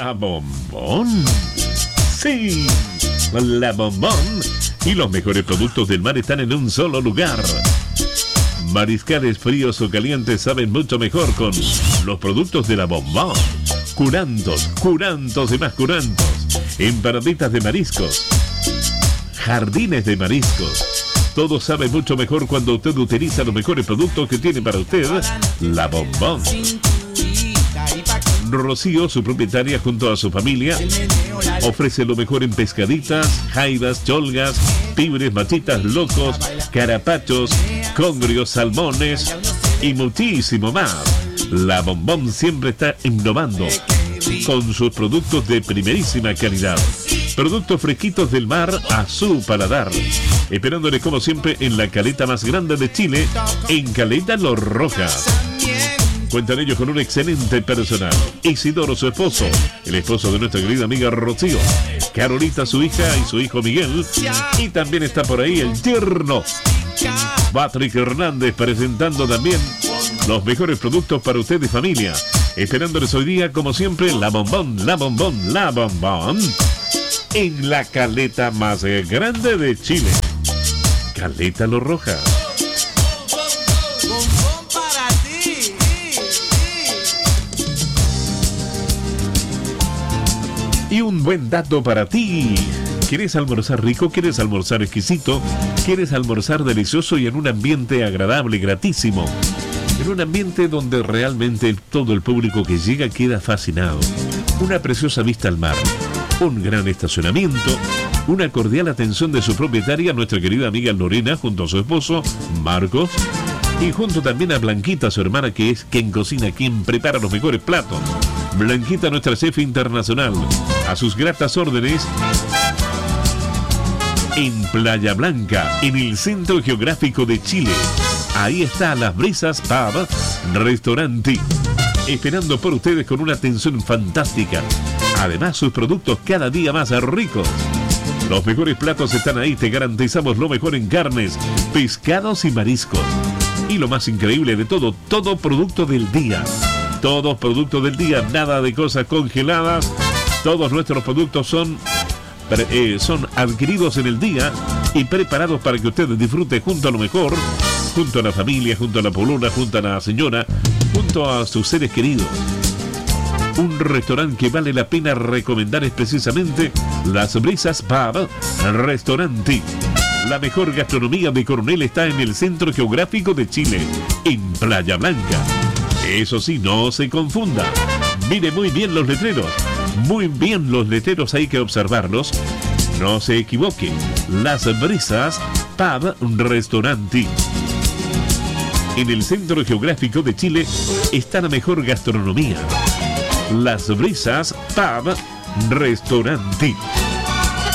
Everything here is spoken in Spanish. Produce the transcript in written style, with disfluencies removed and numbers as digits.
La Bombón. Sí, La Bombón. Y los mejores productos del mar están en un solo lugar. Mariscales fríos o calientes saben mucho mejor con los productos de La Bombón. Curantos y más curantos. Empanaditas de mariscos. Jardines de mariscos. Todo sabe mucho mejor cuando usted utiliza los mejores productos que tiene para usted La Bombón. Rocío, su propietaria, junto a su familia, ofrece lo mejor en pescaditas, jaivas, cholgas, pibres, machitas, locos, carapachos, congrios, salmones y muchísimo más. La Bombón siempre está innovando con sus productos de primerísima calidad. Productos fresquitos del mar a su paladar. Esperándole como siempre en la caleta más grande de Chile, en Caleta Los Rojas. Cuentan ellos con un excelente personal. Isidoro, su esposo, el esposo de nuestra querida amiga Rocío, Carolita, su hija, y su hijo Miguel. Y también está por ahí el tierno Patrick Hernández, presentando también los mejores productos para usted y familia. Esperándoles hoy día, como siempre, La Bombón, La Bombón, La Bombón, en la caleta más grande de Chile, Caleta Los Rojas. Y un buen dato para ti. ¿Quieres almorzar rico? ¿Quieres almorzar exquisito? ¿Quieres almorzar delicioso y en un ambiente agradable, gratísimo? En un ambiente donde realmente todo el público que llega queda fascinado. Una preciosa vista al mar, un gran estacionamiento, una cordial atención de su propietaria, nuestra querida amiga Lorena, junto a su esposo Marcos, y junto también a Blanquita, su hermana, que es quien cocina, quien prepara los mejores platos. Blanquita, nuestra chef internacional, a sus gratas órdenes en Playa Blanca, en el centro geográfico de Chile. Ahí está Las Brisas Pub Restaurante, esperando por ustedes con una atención fantástica. Además, sus productos cada día más ricos. Los mejores platos están ahí, te garantizamos lo mejor en carnes, pescados y mariscos. Y lo más increíble de todo, todo producto del día. Todos productos del día, nada de cosas congeladas. Todos nuestros productos son adquiridos en el día y preparados para que usted disfrute junto a lo mejor, junto a la familia, junto a la polola, junto a la señora, junto a sus seres queridos. Un restaurante que vale la pena recomendar es precisamente Las Brisas Pub Restaurante. La mejor gastronomía de Coronel está en el centro geográfico de Chile, en Playa Blanca. Eso sí, no se confunda. Mire muy bien los letreros. Muy bien los letreros, hay que observarlos. No se equivoque. Las Brisas Pub Restaurante. En el centro geográfico de Chile está la mejor gastronomía. Las Brisas Pub Restaurante.